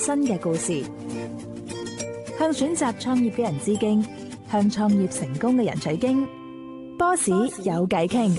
新嘅故事，向選擇創業嘅人致敬，向創業成功嘅人取經。Boss 有偈傾。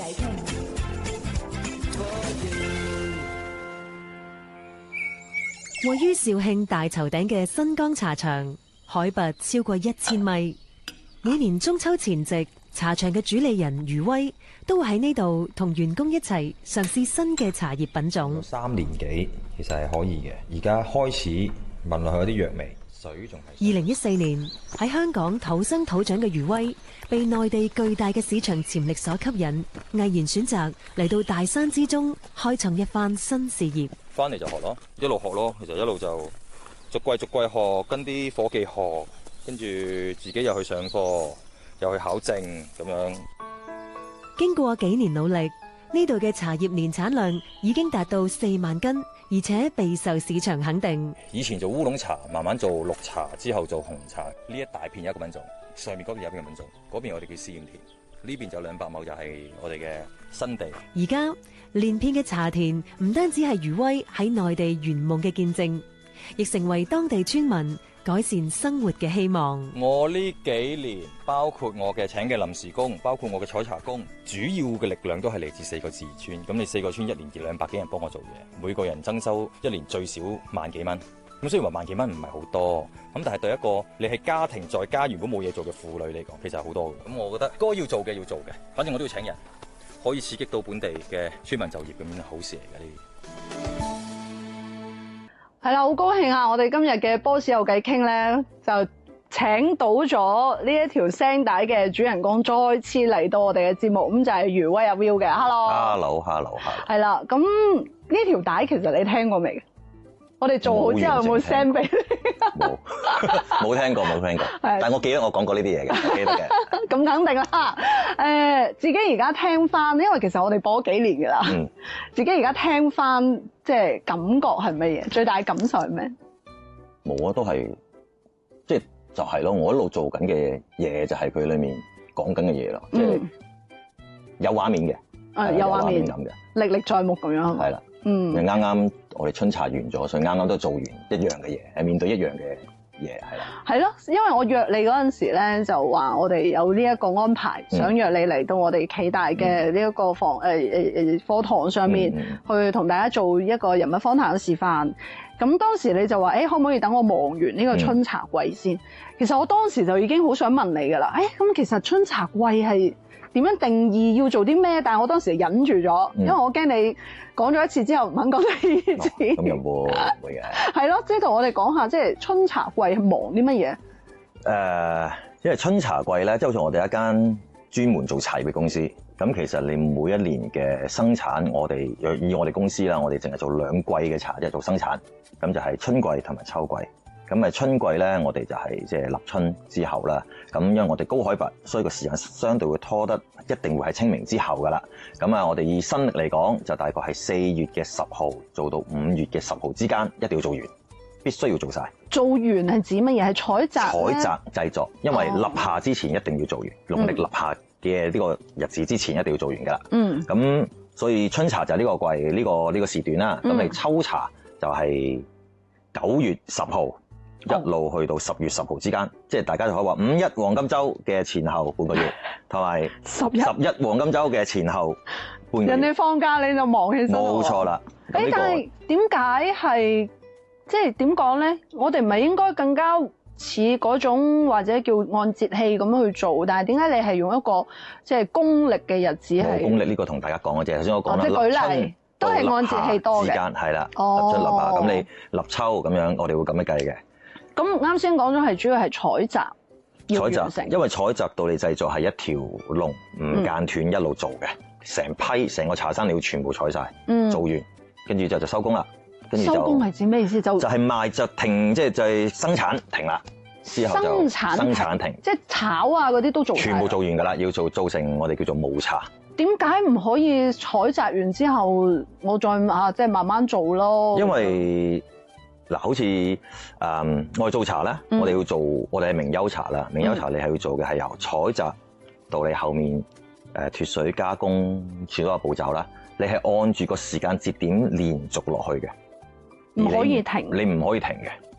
位於肇慶大頭頂嘅新江茶場，海拔超過1000米。每年中秋前夕，茶場嘅主理人余威都會喺呢度同員工一齊嘗試新嘅茶葉品種。 3年幾其實係可以嘅，而家開始聞落去有啲藥味，水仲係。 2014年喺香港土生土長嘅余威，被內地巨大嘅市場潛力所吸引，毅然選擇嚟到大山之中開創一番新事業。 翻嚟就學咯，一路學咯，其實一路就逐季學，跟啲伙計學，跟住自己又去上課，又去考證咁樣。 經過幾年努力，呢度嘅茶葉年產量已經達到4萬斤，而且備受市場肯定。 以前做烏龍茶，慢慢做綠茶，之後做紅茶。呢一大片有一個品種，上面嗰邊有一個品種，嗰邊我哋叫試驗田，呢邊就200畝就係我哋嘅新地。 而家連片嘅茶田唔單止係余威喺內地圓夢嘅見證，亦成為當地村民改善生活嘅希望。 我呢幾年，包括我嘅請嘅臨時工，包括我嘅採茶工，主要嘅力量都係嚟自4個自然村。咁你4個村一年200幾人幫我做嘢，每個人增收一年最少萬幾蚊。咁雖然話萬幾蚊唔係好多，咁但係對一個你係家庭在家如果冇嘢做嘅婦女嚟講，其實係好多嘅。咁我覺得該要做嘅要做嘅，反正我都要請人，可以刺激到本地嘅村民就業，咁樣好事嚟嘅呢啲。 係啦，好高興啊！我哋今日嘅 Boss 有偈傾咧，就請到咗呢一條聲帶嘅主人公再次嚟到我哋嘅節目，咁就係余威阿 Will 嘅。Hello。係啦，咁呢條帶其實你聽過未？我哋做好之後有冇 send 俾你？ 冇聽過。但係我記得我講過呢啲嘢嘅，記得嘅。 咁肯定啦。自己而家聽翻，因為其實我哋播咗幾年㗎啦。自己而家聽翻，即係感覺係乜嘢？最大感受係咩？ 冇啊，都係即係就係咯。我一路做緊嘅嘢就係佢裏面講緊嘅嘢咯，即係有畫面嘅， 有畫面咁嘅， 歷歷在目咁樣係咪？ 係啦。啱啱我哋春茶完咗，所以啱啱都做完一樣嘅嘢，係面對一樣嘅嘢，係啦。係咯，因為我約你嗰陣時咧，就話我哋有呢一個安排，想約你嚟到我哋暨大嘅呢一個課堂上面，去同大家做一個人物訪談嘅示範。咁當時你就話，可唔可以等我忙完呢個春茶季先？其實我當時就已經好想問你㗎啦。咁其實春茶季係點樣定義要做啲咩？但係我當時忍住咗，因為我驚你講咗一次之後唔肯講第二次。 咁又冇嘅。係咯，即係同我哋講下，即係春茶季係忙啲乜嘢？ 因為春茶季咧，即係好似我哋一間專門做茶葉嘅公司，咁其實你每一年嘅生產，以我哋公司啦，我哋淨係做2季嘅茶，即係做生產，咁就係春季同埋秋季。咁春季咧，我哋就係即係立春之後啦。咁因為我哋高海拔，所以個時間相對會拖得一定會係清明之後噶啦。咁我哋以新歷嚟講，就大概係4月嘅10號做到5月嘅10號之間，一定要做完，必須要做晒。做完係指乜嘢？係採摘製作，因為立夏之前一定要做完，農曆立夏嘅呢個日子之前一定要做完噶啦。咁所以春茶就係呢個季呢個時段啦。咁你秋茶就係9月10號。一路去到10月10號之間，即係大家就可以話5·1黃金週嘅前後半個月，同埋11黃金週嘅前後半個月。人哋放假你就忙起身。冇錯啦。但係點解係即係點講咧？我哋唔係應該更加似嗰種或者叫按節氣咁樣去做，但係點解你係用一個即係公歷嘅日子係？公歷呢個同大家講嘅啫，頭先我講啦，立春都係按節氣多嘅之間係啦，立春立夏咁你立秋咁樣，我哋會咁樣計嘅。咁啱先講咗係主要係採摘，因為採摘到你製作係一條龍唔間斷一路做嘅，成個茶山你要全部採晒，做完跟住就收工啦。收工係指咩意思？就係賣就停，即係生產停啦，之後就生產停，即係炒啊嗰啲都做全部做完㗎啦，要做成我哋叫做冇茶。點解唔可以採摘完之後我再即係慢慢做咯？因為嗱，好似我哋做茶咧，我哋係名優茶啦。名優茶你係要做嘅係由採摘到你後面脫水加工全多個步驟啦。你係按住個時間節點連續落去嘅，唔可以停。你唔可以停嘅。